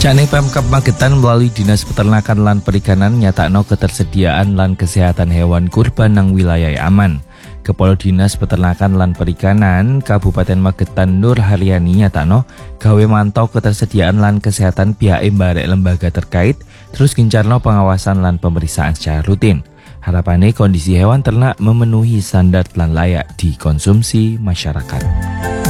Jane Pemkab Magetan melalui Dinas Peternakan lan Perikanan nyatakno ketersediaan lan kesehatan hewan kurban nang wilayah aman. Kepala Dinas Peternakan lan Perikanan Kabupaten Magetan Nur Haryani nyatakno gawe mantau ketersediaan lan kesehatan pihak barek lembaga terkait, terus gencarno pengawasan lan pemeriksaan secara rutin. Harapannya kondisi hewan ternak memenuhi standar lan layak dikonsumsi masyarakat.